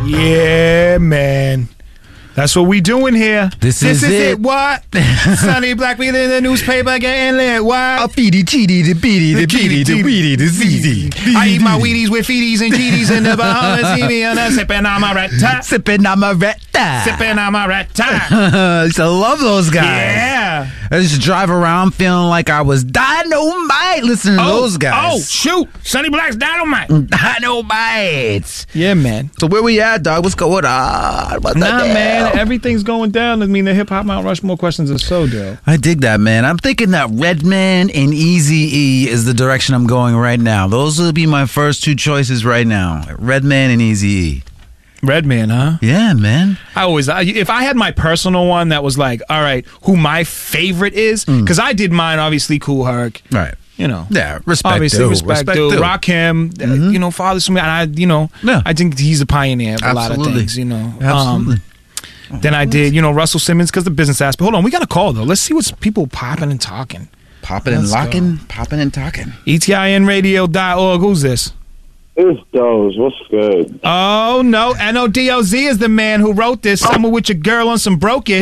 Yeah, man. That's what we doing here. This is it. What? Sonny Black reading in the newspaper getting lit. What? A feedy, cheedy, the beady, the beady, the weedy, the zeezy. I eat my Wheaties with feeties and cheaties in the Bahamas. See me and I'm sipping on my red tie. Sipping on my red tie. Sipping on my red tie. I used to love those guys. Yeah. I used to drive around feeling like I was dynamite listening to those guys. Oh, shoot. Sonny Black's Dynamite. Dynamite. Yeah, man. So where we at, dog? What's going on? Man. Everything's going down. I mean, the hip hop Mount Rushmore questions are so dope. I dig that, man. I'm thinking that Redman and Eazy-E is the direction I'm going right now. Those will be my first two choices right now. Redman and Eazy-E. Redman, huh? Yeah, man. If I had my personal one that was like, all right, who my favorite is, because I did mine, obviously, Kool Herc. Right. You know, yeah, respect, obviously, dude. respect dude. Rakim, you know, Father Smith, and I think he's a pioneer of a lot of things, you know. Absolutely. Then I did, you know, Russell Simmons because the business aspect. Hold on, we got a call though. Let's see what's people popping and talking. Popping and locking, popping and talking. ETINradio.org. Who's this? It's Doze. What's good? Oh no, NODLZ is the man who wrote this. Summer with your girl on some brokish.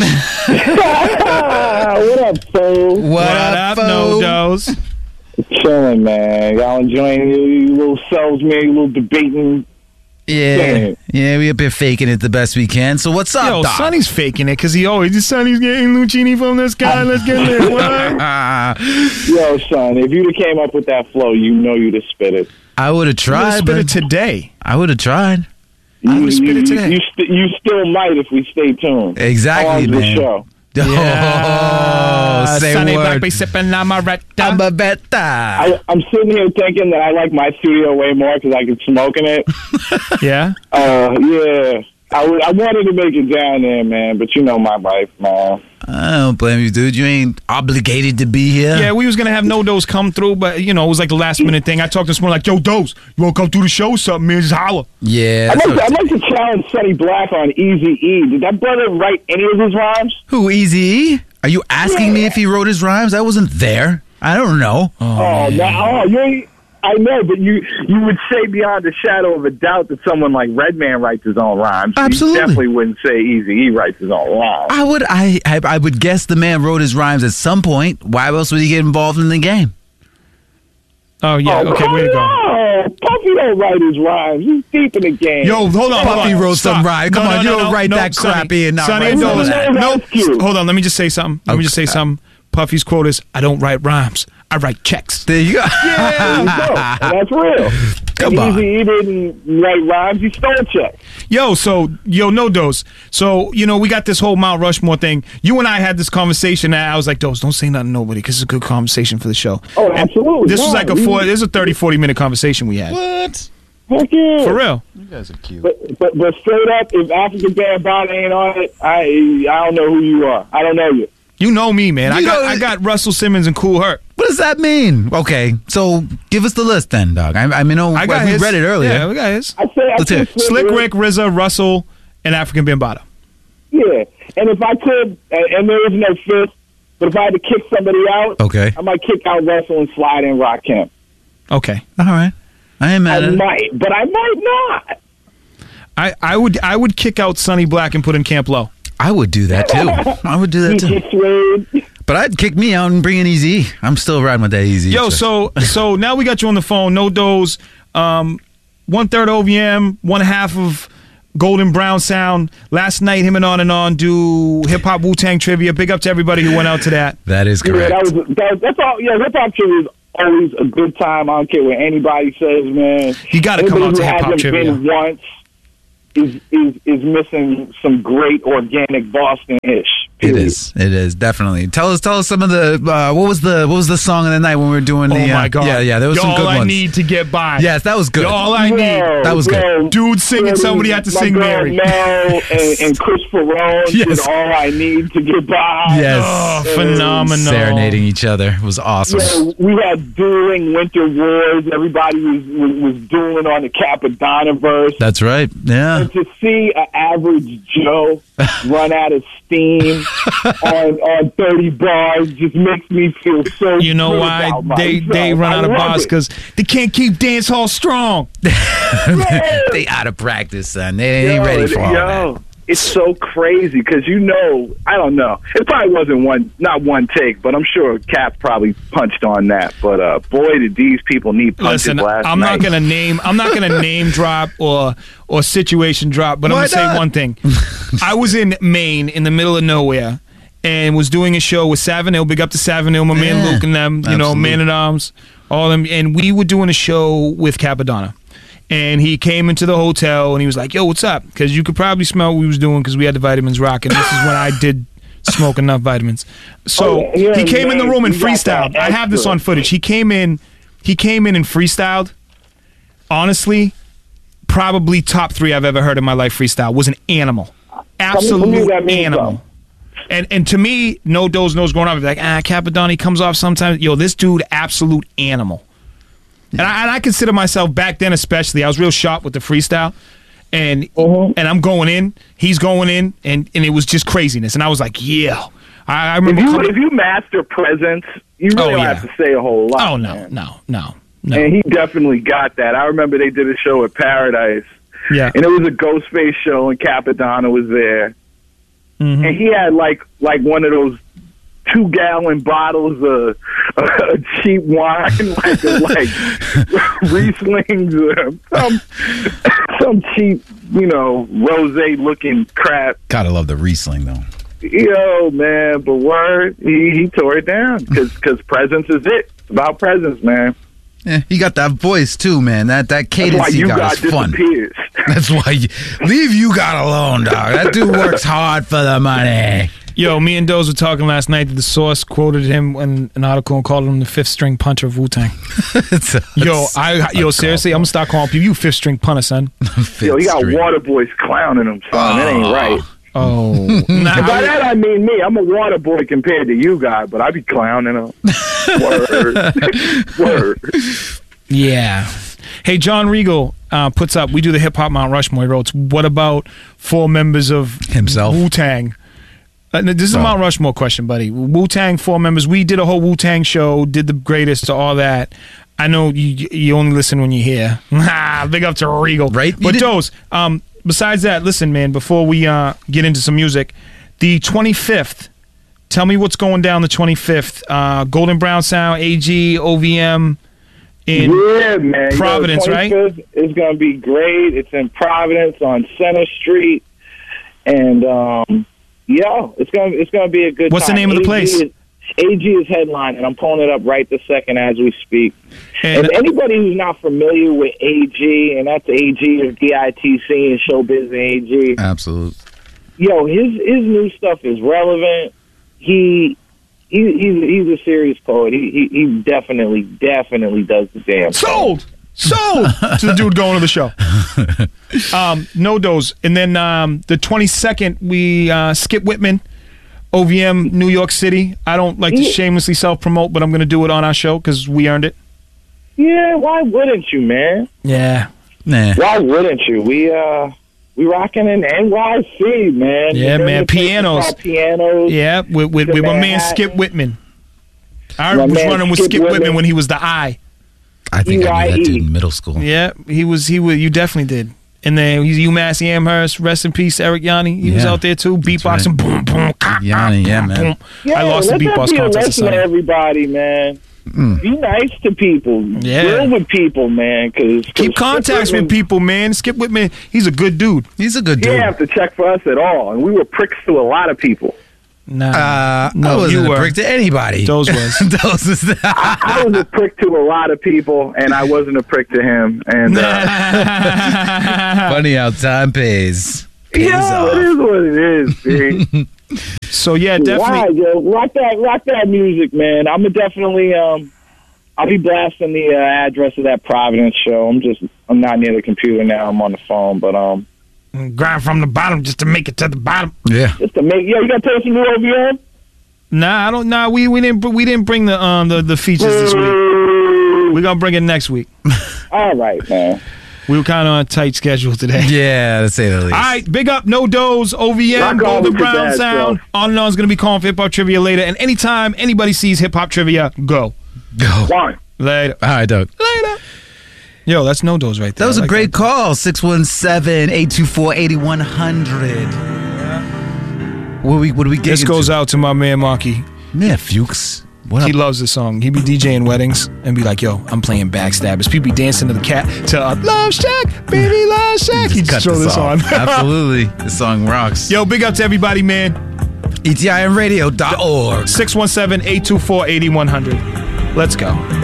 What up, fool? What up, no Doze? Chilling, man. Y'all enjoying your little selves, man? Your little debating. Yeah, we up here faking it the best we can. So what's up, Doc? Sonny's faking it because Sonny's getting Lucchini from the sky. Let's get lit. What? Yo, son, if you'd have came up with that flow, you know you'd have spit it. I would have tried. Spit it today. I would have tried. I would have spit it today. You still might if we stay tuned. Exactly, man. The show. Oh, say Sonny word. Black be sipping amaretta. I'm sitting here thinking that I like my studio way more because I can smoke in it. Yeah? Yeah. I wanted to make it down there, man, but you know my wife, man. I don't blame you, dude. You ain't obligated to be here. Yeah, we was going to have No Dose come through, but, you know, it was like the last minute thing. I talked to someone like, yo, Dose, you want to come through the show or something, man? Just holler. Yeah. I'd like to challenge Sonny Black on Eazy-E. Did that brother write any of his rhymes? Who, Eazy-E? Are you asking me if he wrote his rhymes? I wasn't there. I don't know. I know, but you would say beyond a shadow of a doubt that someone like Redman writes his own rhymes. Absolutely. You definitely wouldn't say Eazy-E writes his own rhymes. I would guess the man wrote his rhymes at some point. Why else would he get involved in the game? Oh, yeah. Okay, way to go. Puffy don't write his rhymes. He's deep in the game. Yo, hold on. Puffy wrote some rhymes. Come on, you don't write that crappy and not write some of that. No, hold on. Let me just say something. Puffy's quote is, I don't write rhymes. I write checks. There you go. Yeah, that's real. Come on. Eazy-E didn't write rhymes. He stole checks. No Dose. So, you know, we got this whole Mount Rushmore thing. You and I had this conversation, and I was like, Dose, don't say nothing to nobody, because it's a good conversation for the show. Oh, absolutely. This was like a 30, 40-minute conversation we had. What? Heck yeah. For real. You guys are cute. But straight up, if African Bambaataa ain't on it, I don't know who you are. I don't know you. You know me, man. I got Russell Simmons and Kool Herc. What does that mean? Okay, so give us the list then, dog. I mean, we read it earlier. Yeah, we got his. I say Slick Rick, RZA, Russell, and African Bambaataa. Yeah, and if I could, and there is no fifth, but if I had to kick somebody out, okay, I might kick out Russell and slide in Rakim. Okay, all right. I ain't mad at it. I might, but I might not. I would kick out Sonny Black and put in Camp Low. I would do that too. But I'd kick me out and bring in Eazy. I'm still riding with that Eazy. Yo, so now we got you on the phone. No Dose, 1/3 OVM, 1/2 of Golden Brown Sound. Last night, him and On do hip hop Wu-Tang trivia. Big up to everybody who went out to that. That is correct. Yeah, that's all. Yeah, hip hop trivia is always a good time. I don't care what anybody says, man. You got to come out to hip hop trivia. Been once is missing some great organic Boston-ish. It is definitely. Tell us some of the what was the song of the night when we were doing the? Oh my god! Yeah, there was some good ones. All I need to get by. Yes, that was good. All I need. That was good. Dude singing, somebody had to sing Mary. Mel and Chris Ferrone did All I Need to Get By. Yes, phenomenal. Serenading each other was awesome. Yeah, we had dueling Winter Wars. Everybody was dueling on the Capadonna verse. That's right. Yeah. And to see an average Joe run out of steam on 30 bars just makes me feel so. You know good why about they myself. run I out of love bars? it. Because they can't keep dance hall strong. They out of practice, son. They ain't ready for all that. It's so crazy because I don't know. It probably wasn't not one take, but I'm sure Cap probably punched on that. But boy, did these people need punches Listen, last I'm night. not gonna name drop or situation drop, but I'm Why gonna say not? one thing. I was in Maine, in the middle of nowhere, and was doing a show with Savinil. Big up to Savinil, my man Yeah, Luke and them. You know, absolutely. Man at Arms, all them, and we were doing a show with Capadonna. And he came into the hotel and he was like, "Yo, what's up?" Because you could probably smell what we was doing because we had the vitamins rocking. This is when I did smoke enough vitamins. So yeah, he came in the room and you got freestyled. that I have this extra. on footage. He came in and freestyled. Honestly, probably top 3 I've ever heard in my life. Freestyle was an animal, absolute that means animal. And to me, no does knows growing up. Like Capadonna comes off sometimes. Yo, this dude, absolute animal. And I consider myself back then, especially, I was real sharp with the freestyle, and I'm going in, he's going in, and it was just craziness. And I was like, yeah. I remember. If you master presence, you really don't have to say a whole lot. Oh man. no. And he definitely got that. I remember they did a show at Paradise. Yeah. And it was a Ghostface show, and Capadonna was there. Mm-hmm. And he had like one of those 2-gallon bottles of cheap wine, like Rieslings, some cheap, rosé looking crap. Gotta love the Riesling, though. Yo, man, but word, he tore it down because presence is it. It's about presence, man. Yeah, he got that voice too, man. That That's cadence why he you got is fun. disappears. That's why leave you got alone, dog. That dude works hard for the money. Yo, me and Doze were talking last night that the Source quoted him in an article and called him the 5th string puncher of Wu-Tang. Seriously, I'm gonna start calling people you 5th string punter, son. Yo, he got water boys clowning him, son. That ain't right. Oh, And by that I mean me. I'm a water boy compared to you guys, but I be clowning him. Word. yeah. Hey, John Regal puts up. We do the hip hop Mount Rushmore. He wrote, "What about 4 members of Himself? Wu-Tang?" This is a Mount Rushmore question, buddy. Wu-Tang 4 members. We did a whole Wu-Tang show. Did the greatest, all that. I know you only listen when you hear. Big up to Regal, right? But Doze, besides that, listen, man. Before we get into some music, the 25th. Tell me what's going down the 25th. Golden Brown Sound, AG, OVM in man. Providence, right? It's going to be great. It's in Providence on Center Street. And, it's going to be a good What's time. the name of the place? AG is headline, and I'm pulling it up right this second as we speak. And if anybody who's not familiar with AG, and that's AG of DITC and Showbiz and AG. Absolutely. Yo, his new stuff is relevant. He's a serious poet. He definitely does the damn thing. Sold to the dude going to the show. No Doze. And then the 22nd, we Skip Whitman, OVM, New York City. I don't like to shamelessly self-promote, but I'm going to do it on our show because we earned it. Yeah, why wouldn't you, man? Yeah. Nah. Why wouldn't you? We rocking in NYC, man. Yeah, man. Pianos. Pianos. Yeah, with my man Skip Whitman. I was running with Skip Whitman when he was the I. I think I knew that dude in middle school. Yeah, he was. You definitely did. And then he's UMass Amherst. Rest in peace, Eric Yanni. He was out there too, beatboxing. Boom, boom, Yanni, yeah, man. Boom. I lost the beatbox contest. Listen to everybody, man. Be nice to people. Deal with people, man. Keep contacts with people, man. Skip Whitman, he's a good dude. He's a good He dude. didn't have to check for us at all, and we were pricks to a lot of people. No, I wasn't a prick to anybody. Doze was. Doze was I was a prick to a lot of people, and I wasn't a prick to him. And funny how time pays. Yeah, it is what it is, dude. So yeah, definitely. Wow, yo, rock that music, man. I'm definitely I'll be blasting the address of that Providence show. I'm not near the computer now. I'm on the phone, but grind from the bottom just to make it to the bottom. Yeah. Just to make you gotta play some new OVM? Nah, I don't. Nah, we didn't bring the features this week. We're gonna bring it next week. All right, man. We were kind of on a tight schedule today. Yeah, to say the least. All right, big up, No Doze, OVM, Rock on Golden with your Brown bad Sound. self. On and On is going to be calling for Hip Hop Trivia later. And anytime anybody sees Hip Hop Trivia, go. Go. One. Later. All right, Doug. Later. Yo, that's No Doze right there. That was I a like great that. call. 617-824-8100. What do we get? This goes out to my man, Marky. Yeah, Fuchs. What up? He loves this song. He be DJing weddings and be like, yo, I'm playing Backstabbers. People be dancing to Love Shack, baby Love Shack. He just throw this on. Absolutely. This song rocks. Yo, big up to everybody, man. ETIMradio.org. 617-824-8100. Let's go.